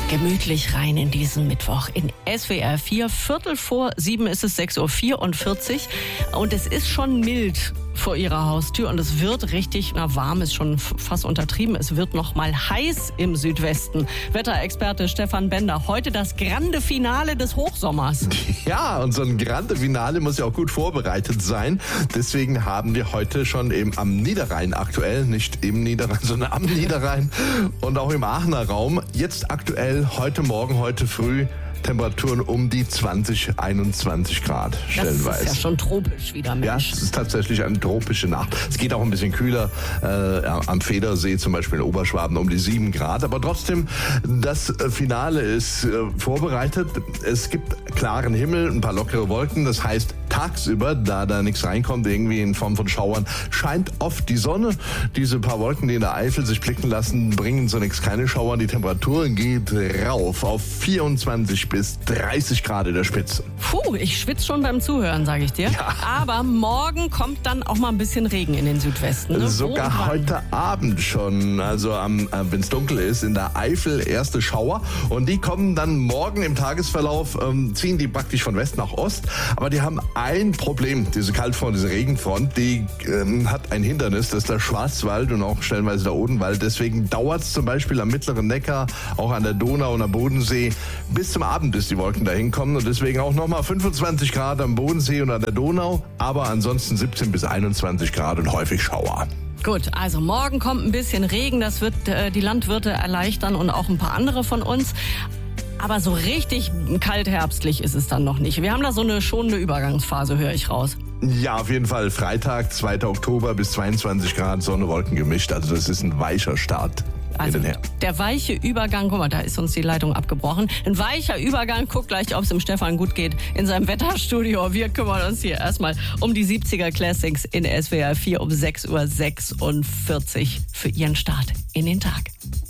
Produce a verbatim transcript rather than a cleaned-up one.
Gemütlich rein in diesen Mittwoch in S W R vier. Viertel vor sieben ist es, sechs Uhr vierundvierzig. Und es ist schon mild vor ihrer Haustür und es wird richtig, na warm ist schon fast untertrieben, es wird noch mal heiß im Südwesten. Wetterexperte Stefan Bender, heute das grande Finale des Hochsommers. Ja, und so ein grande Finale muss ja auch gut vorbereitet sein. Deswegen haben wir heute schon eben am Niederrhein aktuell, nicht im Niederrhein, sondern am Niederrhein und auch im Aachener Raum, jetzt aktuell heute Morgen, heute früh, Temperaturen um die zwanzig, einundzwanzig Grad stellenweise. Das ist ja schon tropisch wieder, Mensch. Ja, es ist tatsächlich eine tropische Nacht. Es geht auch ein bisschen kühler, äh, am Federsee zum Beispiel in Oberschwaben um die sieben Grad. Aber trotzdem, das Finale ist äh, vorbereitet. Es gibt klaren Himmel, ein paar lockere Wolken. Das heißt, tagsüber, da da nichts reinkommt, irgendwie in Form von Schauern, scheint oft die Sonne. Diese paar Wolken, die in der Eifel sich blicken lassen, bringen zunächst keine Schauer. Die Temperatur geht rauf auf vierundzwanzig bis dreißig Grad in der Spitze. Puh, ich schwitze schon beim Zuhören, sage ich dir. Ja. Aber morgen kommt dann auch mal ein bisschen Regen in den Südwesten. Ne? Sogar heute Abend schon, also am, äh, wenn es dunkel ist, in der Eifel erste Schauer. Und die kommen dann morgen im Tagesverlauf, ähm, ziehen die praktisch von West nach Ost. Aber die haben ein Problem, diese Kaltfront, diese Regenfront, die ähm, hat ein Hindernis, das ist der Schwarzwald und auch stellenweise der Odenwald. Deswegen dauert es zum Beispiel am mittleren Neckar, auch an der Donau und am Bodensee bis zum Abend, bis die Wolken da hinkommen. Und deswegen auch nochmal fünfundzwanzig Grad am Bodensee und an der Donau, aber ansonsten siebzehn bis einundzwanzig Grad und häufig Schauer. Gut, also morgen kommt ein bisschen Regen, das wird äh, die Landwirte erleichtern und auch ein paar andere von uns. Aber so richtig kalt herbstlich ist es dann noch nicht. Wir haben da so eine schonende Übergangsphase, höre ich raus. Ja, auf jeden Fall. Freitag, zweiter Oktober bis zweiundzwanzig Grad, Sonne, Wolken gemischt. Also das ist ein weicher Start. Also der weiche Übergang, guck mal, da ist uns die Leitung abgebrochen. Ein weicher Übergang, guck gleich, ob es dem Stefan gut geht in seinem Wetterstudio. Wir kümmern uns hier erstmal um die siebziger Classics in S W R vier um sechs Uhr sechsundvierzig für Ihren Start in den Tag.